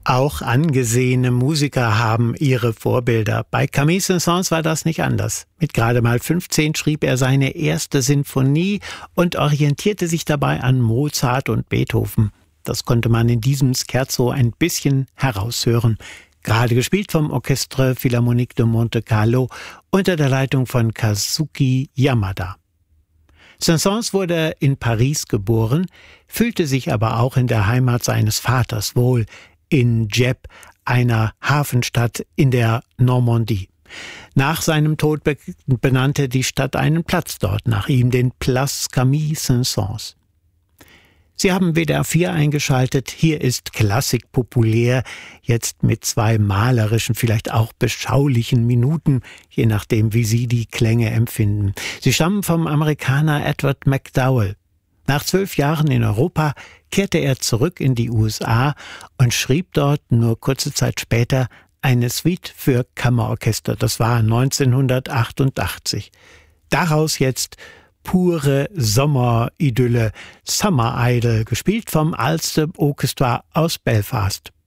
Auch angesehene Musiker haben ihre Vorbilder. Bei Camille Saint-Saëns war das nicht anders. Mit gerade mal 15 schrieb er seine erste Sinfonie und orientierte sich dabei an Mozart und Beethoven. Das konnte man in diesem Scherzo ein bisschen heraushören. Gerade gespielt vom Orchestre Philharmonique de Monte Carlo unter der Leitung von Kazuki Yamada. Saint-Saëns wurde in Paris geboren, fühlte sich aber auch in der Heimat seines Vaters wohl, in Dieppe, einer Hafenstadt in der Normandie. Nach seinem Tod benannte die Stadt einen Platz dort nach ihm, den Place Camille Saint-Saëns. Sie haben WDR 4 eingeschaltet. Hier ist Klassik populär, jetzt mit 2 malerischen, vielleicht auch beschaulichen Minuten, je nachdem, wie Sie die Klänge empfinden. Sie stammen vom Amerikaner Edward McDowell. Nach 12 Jahren in Europa kehrte er zurück in die USA und schrieb dort nur kurze Zeit später eine Suite für Kammerorchester. Das war 1988. Daraus jetzt pure Sommeridylle, Summer Idol, gespielt vom Ulster Orchestra aus Belfast.